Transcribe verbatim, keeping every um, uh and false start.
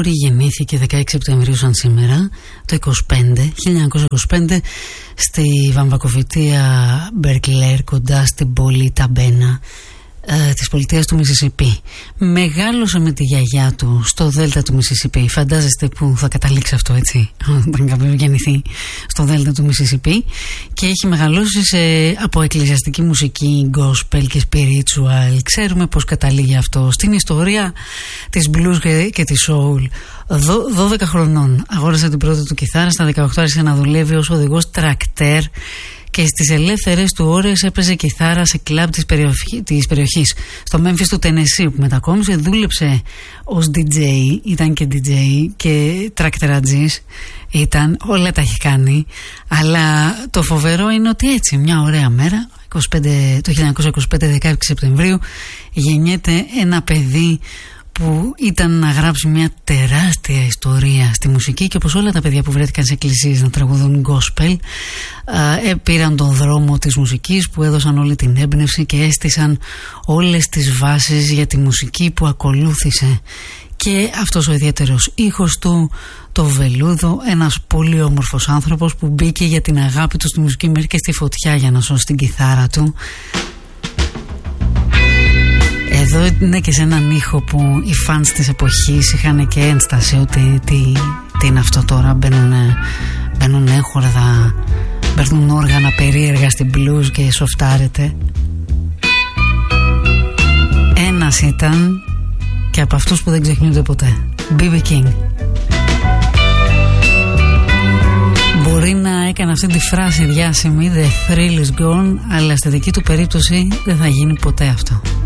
Μούρι γεννήθηκε δεκαέξι Σεπτεμβρίου σαν σήμερα, το είκοσι πέντε, χίλια εννιακόσια είκοσι πέντε, στη βαμβακοφυτεία Μπερκλέρ, κοντά στην πόλη Ταμπένα ε, της πολιτείας του Μισισιπί. Μεγάλωσε με τη γιαγιά του στο δέλτα του Μισισιπί. Φαντάζεστε που θα καταλήξει αυτό, έτσι, όταν κάποιος γεννηθεί στο δέλτα του Μισισιπί. Και έχει μεγαλώσει σε, από εκκλησιαστική μουσική, gospel και spiritual. Ξέρουμε πως καταλήγει αυτό στην ιστορία της blues και, και της soul. δώδεκα χρονών αγόρασε την πρώτη του κιθάρα, στα δεκαοκτώ άρχισε να δουλεύει ως οδηγός τρακτέρ και στις ελεύθερες του ώρες έπαιζε κιθάρα σε κλαμπ της, περιοχή, της περιοχής. Στο Μέμφις του Τενεσί που μετακόμισε, δούλεψε ως ντι τζέι, ήταν και ντι τζέι και τρακτερατζής, ήταν, όλα τα έχει κάνει. Αλλά το φοβερό είναι ότι έτσι μια ωραία μέρα, είκοσι πέντε, το χίλια εννιακόσια είκοσι πέντε, δεκαέξι Σεπτεμβρίου, γεννιέται ένα παιδί που ήταν να γράψει μια τεράστια ιστορία στη μουσική, και όπως όλα τα παιδιά που βρέθηκαν σε εκκλησίες να τραγουδούν gospel, ε, πήραν τον δρόμο της μουσικής, που έδωσαν όλη την έμπνευση και έστησαν όλες τις βάσεις για τη μουσική που ακολούθησε. Και αυτός ο ιδιαίτερος ήχος του, το βελούδο, ένας πολύ όμορφος άνθρωπος που μπήκε για την αγάπη του στη μουσική μέχρι και στη φωτιά για να σώσει την κιθάρα του. Εδώ είναι και σε έναν ήχο που οι φανς της εποχής είχαν και ένσταση ότι τι, τι είναι αυτό τώρα, μπαίνουν, μπαίνουν έγχορδα, μπαίνουν όργανα περίεργα στην blues και σοφτάρεται. Ένας ήταν και από αυτούς που δεν ξεχνιούνται ποτέ, μπι μπι King. Μπορεί να έκανε αυτή τη φράση διάσημη, the thrill is gone, αλλά στη δική του περίπτωση δεν θα γίνει ποτέ αυτό.